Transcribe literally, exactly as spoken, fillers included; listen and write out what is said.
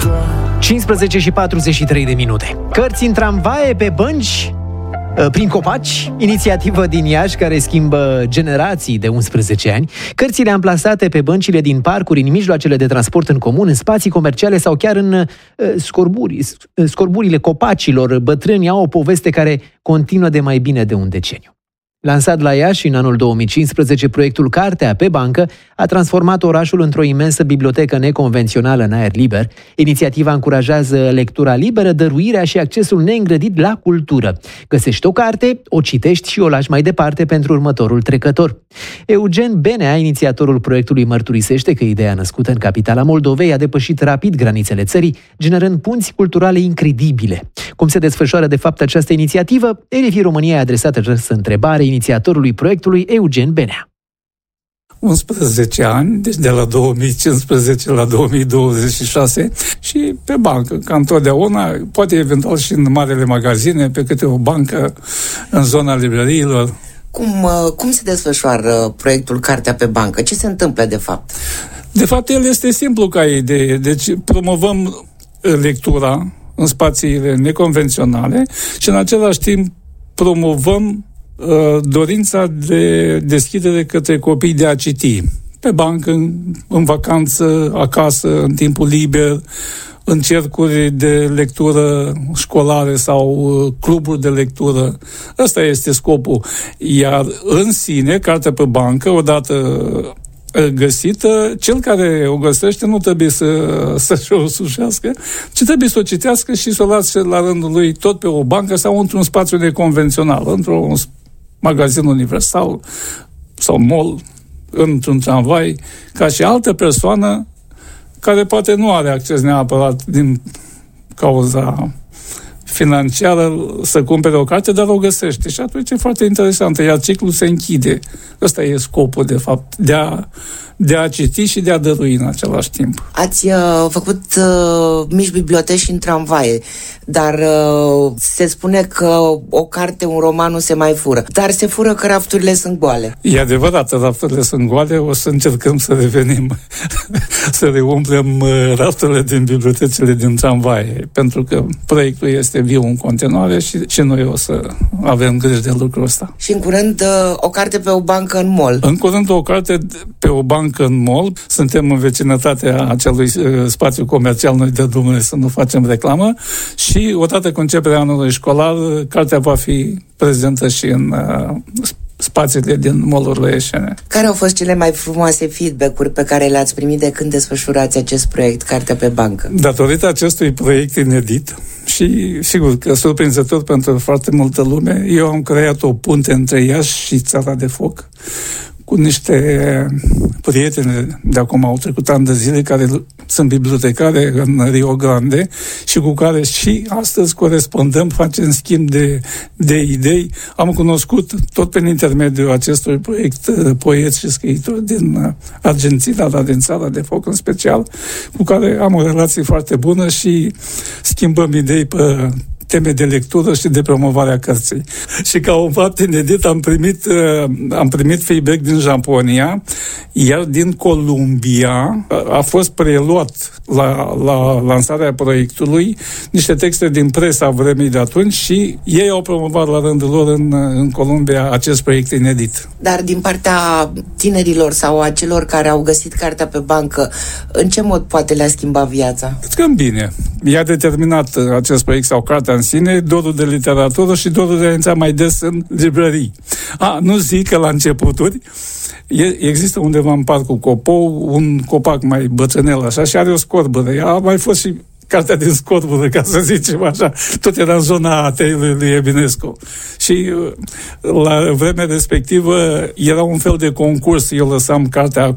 cincisprezece și patruzeci și trei de minute. Cărți în tramvaie, pe bănci, prin copaci, inițiativă din Iași care schimbă generații de unsprezece ani. Cărțile amplasate pe băncile din parcuri, în mijloacele de transport în comun, în spații comerciale sau chiar în scorburi, scorburile copacilor. Bătrânii au o poveste care continuă de mai bine de un deceniu. Lansat la Iași în anul două mii cincisprezece, proiectul Cartea pe bancă a transformat orașul într-o imensă bibliotecă neconvențională în aer liber. Inițiativa încurajează lectura liberă, dăruirea și accesul neîngrădit la cultură. Găsești o carte, o citești și o lași mai departe pentru următorul trecător. Eugen Benea, inițiatorul proiectului, mărturisește că ideea născută în capitala Moldovei a depășit rapid granițele țării, generând punți culturale incredibile. Cum se desfășoară de fapt această inițiativă? R F I România a adresat această întrebare inițiatorului proiectului, Eugen Benea. unsprezece ani, deci de la două mii cincisprezece la două mii douăzeci și șase, și pe bancă, ca întotdeauna, poate eventual și în marele magazine, pe câte o bancă în zona librăriilor. Cum, cum se desfășoară proiectul Cartea pe bancă? Ce se întâmplă de fapt? De fapt, el este simplu ca idee. Deci promovăm lectura în spațiile neconvenționale și în același timp promovăm dorința de deschidere către copii de a citi. Pe bancă, în, în vacanță, acasă, în timpul liber, în cercuri de lectură școlare sau cluburi de lectură. Ăsta este scopul. Iar în sine, Cartea pe bancă, odată găsită, cel care o găsește nu trebuie să, să-și o sușească, ci trebuie să o citească și să o lase la rândul lui tot pe o bancă sau într-un spațiu neconvențional, într-un magazin universal sau mall, într-un tramvai, ca și altă persoană care poate nu are acces neapărat din cauza financiară să cumpere o carte, dar o găsește. Și atunci e foarte interesantă, iar ciclul se închide. Ăsta e scopul, de fapt, de a, de a citi și de a dărui în același timp. Ați uh, făcut uh, mici biblioteci în tramvaie, dar uh, se spune că o carte, un roman nu se mai fură. Dar se fură că rafturile sunt goale. E adevărat, rafturile sunt goale, o să încercăm să revenim, să reumplem uh, rafturile din bibliotecile din tramvaie, pentru că proiectul este viu în continuare și, și noi o să avem grijă de lucrul ăsta. Și în curând uh, o carte pe o bancă în mall. În curând o carte pe o bancă în mall. Suntem în vecinătatea acelui uh, spațiu comercial, noi de Dumnezeu să nu facem reclamă, și odată cu începerea anului școlar, cartea va fi prezentă și în uh, spațiile din mall-urile ieșene. Care au fost cele mai frumoase feedback-uri pe care le-ați primit de când desfășurați acest proiect, Cartea pe bancă? Datorită acestui proiect inedit și, sigur, că surprinzător pentru foarte multă lume, eu am creat o punte între Iași și Țara de Foc, cu niște prieteni de acum au trecut ani de zile, care sunt bibliotecare în Rio Grande și cu care și astăzi corespondăm, facem schimb de, de idei. Am cunoscut tot prin intermediul acestui proiect poeți și scriitori din Argentina, dar din Țara de Foc în special, cu care am o relație foarte bună și schimbăm idei pe teme de lectură și de promovarea cărții. Și ca un fapt inedit am primit, am primit feedback din Japonia, iar din Columbia a fost preluat la, la lansarea proiectului niște texte din presa vremii de atunci și ei au promovat la rândul lor în, în Columbia acest proiect inedit. Dar din partea tinerilor sau a celor care au găsit cartea pe bancă, în ce mod poate le-a schimbat viața? Cred că bine. I-a determinat acest proiect sau cartea în sine dorul de literatură și dorul de a intra mai des în librării. A, nu zic că la începuturi există undeva în Parcul Copou un copac mai bătrânel așa și are o scorbără. A mai fost și cartea din scorbără, ca să zicem așa. Tot era în zona atelierului lui Eminescu. Și la vremea respectivă era un fel de concurs. Eu lăsam cartea